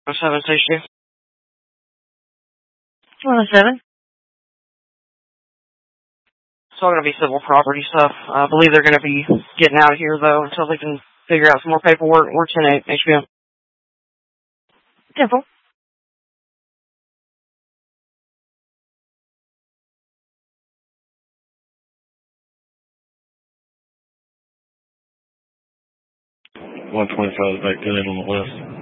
7 station. 107. It's all going to be civil property stuff. I believe they're going to be getting out of here, though, until they can figure out some more paperwork. We're 10-8, HBO. Temple. 125 back to in on the west.